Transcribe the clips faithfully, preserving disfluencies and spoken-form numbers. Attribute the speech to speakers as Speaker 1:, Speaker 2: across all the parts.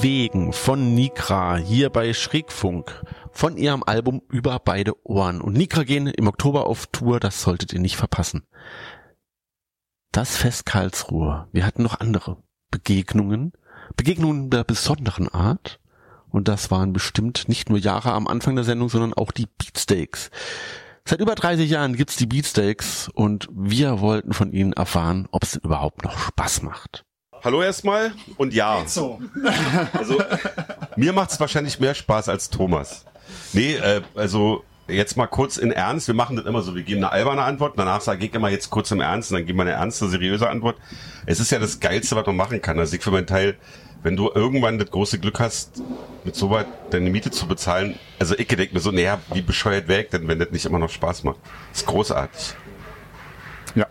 Speaker 1: Wegen von Nikra hier bei Schrägfunk von ihrem Album Über beide Ohren. Und Nikra gehen im Oktober auf Tour, das solltet ihr nicht verpassen. Das Fest Karlsruhe. Wir hatten noch andere Begegnungen, Begegnungen der besonderen Art. Und das waren bestimmt nicht nur Jahre am Anfang der Sendung, sondern auch die Beatsteaks. Seit über dreißig Jahren gibt's die Beatsteaks und wir wollten von ihnen erfahren, ob es denn überhaupt noch Spaß macht.
Speaker 2: Hallo erstmal und ja.
Speaker 3: So.
Speaker 2: Also mir macht's wahrscheinlich mehr Spaß als Thomas. Nee, äh, also jetzt mal kurz in Ernst. Wir machen das immer so, wir geben eine alberne Antwort, danach sage ich immer jetzt kurz im Ernst und dann geben wir eine ernste, seriöse Antwort. Es ist ja das Geilste, was man machen kann. Also ich für meinen Teil, wenn du irgendwann das große Glück hast, mit so weit deine Miete zu bezahlen, also ich denke mir so, naja, wie bescheuert wäre ich denn, wenn das nicht immer noch Spaß macht. Das ist großartig.
Speaker 3: Ja.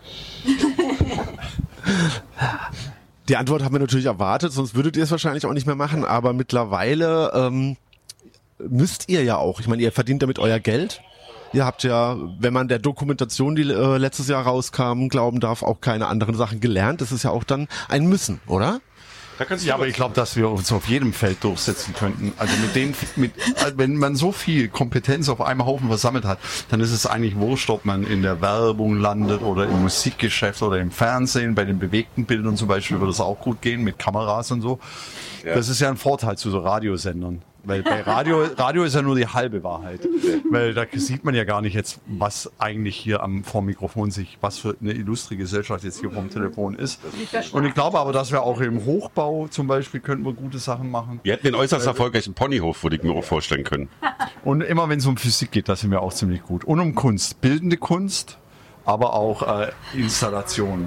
Speaker 1: Die Antwort haben wir natürlich erwartet, sonst würdet ihr es wahrscheinlich auch nicht mehr machen, aber mittlerweile ähm, müsst ihr ja auch. Ich meine, ihr verdient damit euer Geld. Ihr habt ja, wenn man der Dokumentation, die äh, letztes Jahr rauskam, glauben darf, auch keine anderen Sachen gelernt. Das ist ja auch dann ein Müssen, oder?
Speaker 3: Ja, aber ich glaube, dass wir uns auf jedem Feld durchsetzen könnten. Also mit den, mit, wenn man so viel Kompetenz auf einem Haufen versammelt hat, dann ist es eigentlich wurscht, ob man in der Werbung landet oder im Musikgeschäft oder im Fernsehen. Bei den bewegten Bildern zum Beispiel würde es auch gut gehen mit Kameras und so. Ja. Das ist ja ein Vorteil zu so Radiosendern. Weil bei Radio, Radio ist ja nur die halbe Wahrheit. Weil da sieht man ja gar nicht jetzt, was eigentlich hier am vor Mikrofon sich, was für eine illustre Gesellschaft jetzt hier vom Telefon ist. Und ich glaube aber, dass wir auch im Hochbau zum Beispiel könnten wir gute Sachen machen.
Speaker 2: Wir hätten den äußerst erfolgreichen Ponyhof, würde ich mir auch vorstellen können.
Speaker 3: Und immer wenn es um Physik geht, da sind wir auch ziemlich gut. Und um Kunst, bildende Kunst, aber auch äh, Installationen.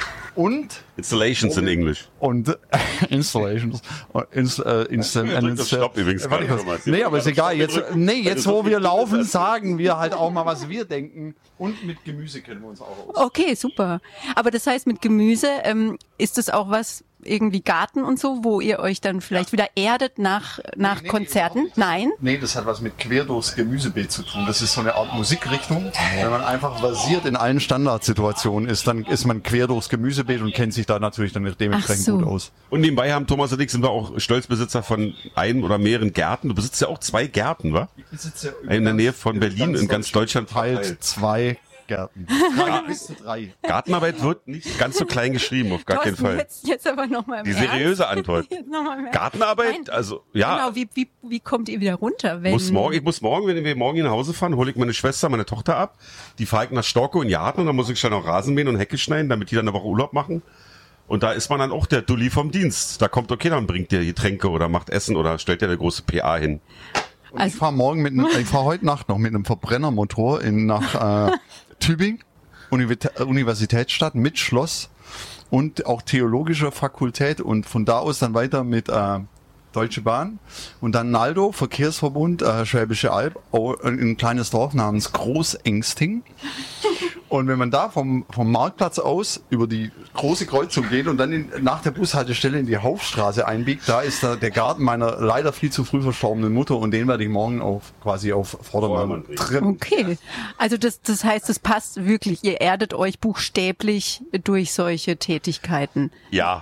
Speaker 3: Und
Speaker 2: Installations in English.
Speaker 3: Und äh, Installations. Inst, äh, Insta,
Speaker 2: ja, das Stopp übrigens
Speaker 3: äh, gerade. Nee, aber ist egal. Jetzt, nee, jetzt wo wir laufen, sagen wir halt auch mal, was wir denken. Und mit Gemüse kennen wir uns auch aus.
Speaker 4: Okay, super. Aber das heißt, mit Gemüse, ähm, ist das auch was, irgendwie Garten und so, wo ihr euch dann vielleicht wieder erdet nach, nach nee, nee, Konzerten? Nein?
Speaker 3: Nee, das hat was mit quer durchs Gemüsebeet zu tun. Das ist so eine Art Musikrichtung. Wenn man einfach versiert in allen Standardsituationen ist, dann ist man quer durchs Gemüsebeet und kennt sich da natürlich dann dementsprechend so. Gut aus.
Speaker 2: Und nebenbei haben Thomas und ich sind wir auch Stolzbesitzer von einem oder mehreren Gärten. Du besitzt ja auch zwei Gärten, wa? Ich besitze ja in der Nähe von Berlin, in ganz Deutschland
Speaker 3: verteilt. Zwei Gärten. Drei bis zu drei.
Speaker 2: Gartenarbeit wird nicht ganz so klein geschrieben, auf gar
Speaker 4: Thorsten,
Speaker 2: keinen Fall.
Speaker 4: Jetzt, jetzt aber noch mal
Speaker 2: Die seriöse
Speaker 4: Ernst.
Speaker 2: Antwort.
Speaker 4: Noch
Speaker 2: Gartenarbeit,
Speaker 4: Nein.
Speaker 2: also ja.
Speaker 4: Genau, wie, wie, wie kommt ihr wieder runter? Wenn
Speaker 2: Muss morgen, ich muss morgen, wenn wir morgen nach Hause fahren, hole ich meine Schwester, meine Tochter ab. Die fahre ich nach Storkow in den Garten und dann muss ich schon noch Rasen mähen und Hecke schneiden, damit die dann eine Woche Urlaub machen. Und da ist man dann auch der Dulli vom Dienst. Da kommt okay, dann bringt dir Getränke oder macht Essen oder stellt dir eine große P A hin.
Speaker 3: Und also, ich fahre morgen mit, ich fahre heute Nacht noch mit einem Verbrennermotor in, nach äh, Tübingen. Universitätsstadt mit Schloss und auch theologischer Fakultät und von da aus dann weiter mit äh, Deutsche Bahn und dann Naldo, Verkehrsverbund, äh, Schwäbische Alb, oh, ein kleines Dorf namens Großengsting. Und wenn man da vom, vom Marktplatz aus über die große Kreuzung geht und dann in, nach der Bushaltestelle in die Hauptstraße einbiegt, da ist da der Garten meiner leider viel zu früh verstorbenen Mutter und den werde ich morgen auf, quasi auf Vordermann trimmen.
Speaker 4: Okay, also das, das heißt, es passt wirklich, ihr erdet euch buchstäblich durch solche Tätigkeiten.
Speaker 2: Ja.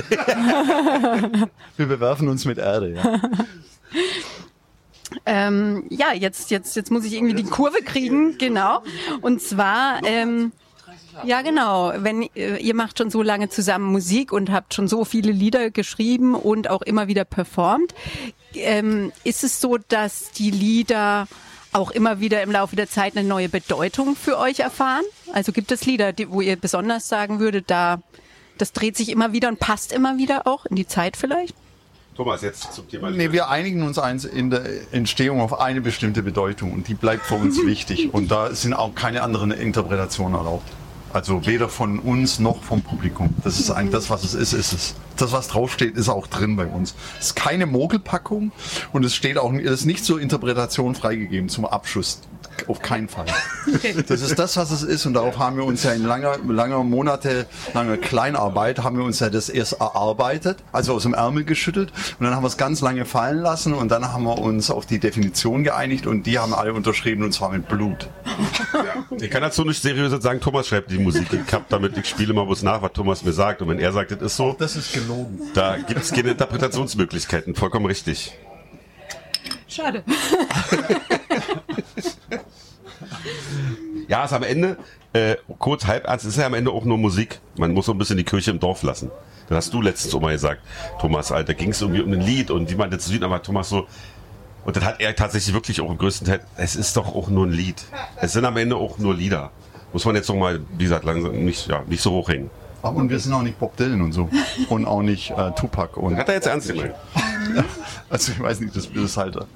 Speaker 3: Wir bewerfen uns mit Erde, ja.
Speaker 4: Ähm, ja, jetzt, jetzt, jetzt muss ich irgendwie die Kurve kriegen, genau. Und zwar, ähm, ja genau, wenn äh, ihr macht schon so lange zusammen Musik und habt schon so viele Lieder geschrieben und auch immer wieder performt, ähm, ist es so, dass die Lieder auch immer wieder im Laufe der Zeit eine neue Bedeutung für euch erfahren? Also gibt es Lieder, die, wo ihr besonders sagen würdet, da das dreht sich immer wieder und passt immer wieder auch in die Zeit vielleicht?
Speaker 2: Thomas, jetzt zum Thema.
Speaker 3: Nee, wir einigen uns eins in der Entstehung auf eine bestimmte Bedeutung und die bleibt für uns wichtig und da sind auch keine anderen Interpretationen erlaubt. Also weder von uns noch vom Publikum. Das ist eigentlich das, was es ist, ist es. Das, was draufsteht, ist auch drin bei uns. Es ist keine Mogelpackung und es steht auch, es ist nicht zur Interpretation freigegeben, zum Abschuss. Auf keinen Fall. Das ist das, was es ist und darauf haben wir uns ja in langer, langer Monate, langer Kleinarbeit, haben wir uns ja das erst erarbeitet, also aus dem Ärmel geschüttelt und dann haben wir es ganz lange fallen lassen und dann haben wir uns auf die Definition geeinigt und die haben alle unterschrieben und zwar mit Blut.
Speaker 2: Ja. Ich kann dazu nicht seriös sagen, Thomas schreibt die Musik. Ich hab damit, ich spiele mal was nach, was Thomas mir sagt und wenn er sagt, das ist so,
Speaker 3: das ist Monologen.
Speaker 2: Da gibt es keine Interpretationsmöglichkeiten, vollkommen richtig.
Speaker 4: Schade.
Speaker 2: Ja, ist am Ende, äh, kurz halb ernst, ist ja am Ende auch nur Musik. Man muss so ein bisschen die Kirche im Dorf lassen. Das hast du letztens auch mal gesagt, Thomas, Alter, ging es irgendwie um ein Lied und wie man das sieht, aber Thomas so, und das hat er tatsächlich wirklich auch im größten Teil, es ist doch auch nur ein Lied. Es sind am Ende auch nur Lieder. Muss man jetzt noch mal, wie gesagt, langsam nicht, ja, nicht so hochhängen.
Speaker 3: Und wir sind auch nicht Bob Dylan und so. Und auch nicht äh, Tupac. Und
Speaker 2: hat er jetzt ernst gemeint?
Speaker 3: Also ich weiß nicht, das will das halt.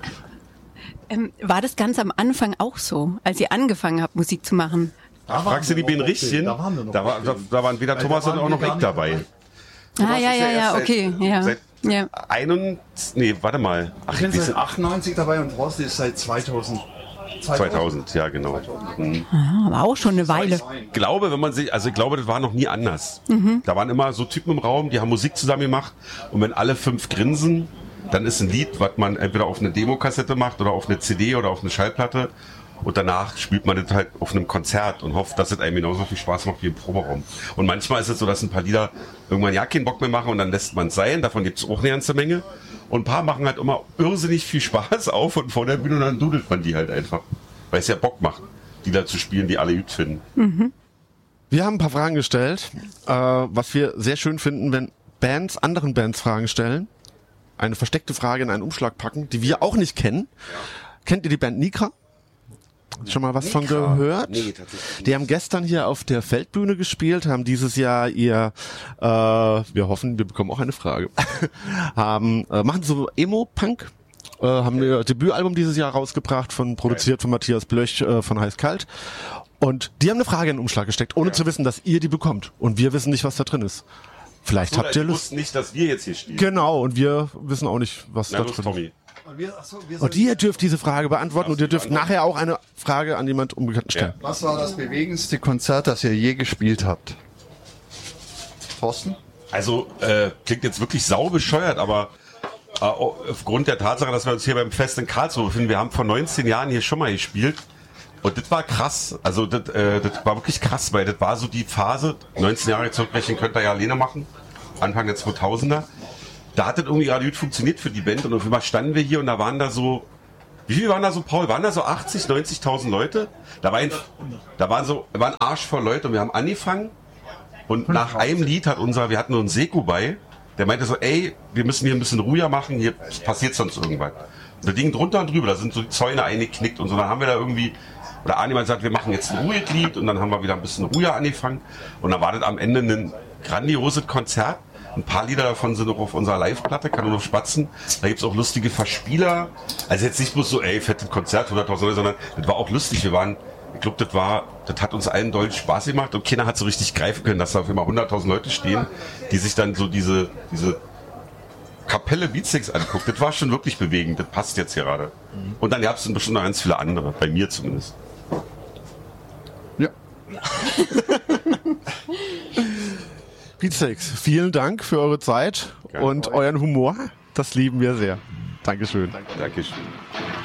Speaker 4: Ähm, war das ganz am Anfang auch so, als ihr angefangen habt, Musik zu machen?
Speaker 3: Da
Speaker 2: Fragst du die beiden Richtigen?
Speaker 3: Da waren wir noch.
Speaker 2: Da, war, da, da waren weder Thomas und auch noch ich dabei.
Speaker 4: Ah, ja, ja, ja, okay, ja.
Speaker 2: Seit
Speaker 4: ja.
Speaker 2: ein, nee, warte mal. Ach,
Speaker 3: Ich bin
Speaker 2: wir
Speaker 3: seit
Speaker 2: sind
Speaker 3: achtundneunzig dabei und Horst ist seit zweitausend.
Speaker 2: zweitausend, ja, genau. Mhm.
Speaker 4: Ah, aber auch schon eine Weile.
Speaker 2: Ich glaube, wenn man sich, also ich glaube, das war noch nie anders.
Speaker 4: Mhm.
Speaker 2: Da waren immer so Typen im Raum, die haben Musik zusammen gemacht und wenn alle fünf grinsen, dann ist ein Lied, was man entweder auf eine Demokassette macht oder auf eine C D oder auf eine Schallplatte und danach spielt man das halt auf einem Konzert und hofft, dass es einem genauso viel Spaß macht wie im Proberaum. Und manchmal ist es so, dass ein paar Lieder irgendwann ja keinen Bock mehr machen und dann lässt man es sein, davon gibt es auch eine ganze Menge. Und ein paar machen halt immer irrsinnig viel Spaß auf und vor der Bühne und dann dudelt man die halt einfach. Weil es ja Bock macht, die da zu spielen, die alle gut finden.
Speaker 4: Mhm.
Speaker 1: Wir haben ein paar Fragen gestellt, äh, was wir sehr schön finden, wenn Bands anderen Bands Fragen stellen. Eine versteckte Frage in einen Umschlag packen, die wir auch nicht kennen. Ja. Kennt ihr die Band Nikra? Schon mal was Nikra. von gehört? Nee, tatsächlich. Die haben gestern hier auf der Feldbühne gespielt, haben dieses Jahr ihr, äh, wir hoffen, wir bekommen auch eine Frage, haben, äh, machen so Emo-Punk, äh, haben ihr Debütalbum dieses Jahr rausgebracht, von produziert von Matthias Blöch äh, von Heiß Kalt. Und die haben eine Frage in den Umschlag gesteckt, ohne ja. zu wissen, dass ihr die bekommt. Und wir wissen nicht, was da drin ist. Vielleicht so, habt ihr Lust.
Speaker 2: Nicht, dass wir jetzt hier stehen.
Speaker 1: Genau, und wir wissen auch nicht, was
Speaker 2: Na,
Speaker 1: da
Speaker 2: los,
Speaker 1: drin
Speaker 2: Tommy.
Speaker 1: ist. Und, wir, ach so, wir und ihr dürft diese Frage beantworten und ihr dürft nachher auch eine Frage an jemand Unbekannten stellen.
Speaker 3: Ja. Was war das bewegendste Konzert, das ihr je gespielt habt? Thorsten?
Speaker 2: Also, äh, klingt jetzt wirklich sau bescheuert, aber äh, aufgrund der Tatsache, dass wir uns hier beim Fest in Karlsruhe befinden, wir haben vor neunzehn Jahren hier schon mal gespielt. Und das war krass, also das, äh, das war wirklich krass, weil das war so die Phase, neunzehn Jahre zurückrechnen könnt ihr ja alleine machen, Anfang der zweitausender. Da hat das irgendwie gerade gut funktioniert für die Band und auf einmal standen wir hier und da waren da so, wie viel waren da so, Paul? Waren da so achtzig, neunzigtausend Leute? Da, war ein, da waren so, war ein Arsch voll Leute und wir haben angefangen und nach einem Lied hat unser, wir hatten nur einen Seko bei, der meinte so, ey, wir müssen hier ein bisschen ruhiger machen, hier passiert sonst irgendwas. Und da ging drunter und drüber, da sind so die Zäune eingeknickt und so, dann haben wir da irgendwie, oder jemand sagt, wir machen jetzt ein ruhiges Lied und dann haben wir wieder ein bisschen ruhiger angefangen und dann war das am Ende ein grandioses Konzert. Ein paar Lieder davon sind auch auf unserer Live-Platte, kann nur noch spatzen. Da gibt's auch lustige Verspieler. Also jetzt nicht bloß so, ey, fettes Konzert, hunderttausend Leute, sondern das war auch lustig. Wir waren, ich glaube, das war, das hat uns allen doll Spaß gemacht und keiner hat so richtig greifen können, dass da auf immer hunderttausend Leute stehen, die sich dann so diese, diese Kapelle Beatsteaks anguckt. Das war schon wirklich bewegend, das passt jetzt gerade. Und dann gab's bestimmt noch ganz viele andere, bei mir zumindest.
Speaker 3: Ja.
Speaker 1: Beatsteaks, vielen Dank für eure Zeit Gerne und euren Humor. Das lieben wir sehr. Dankeschön.
Speaker 2: Dankeschön.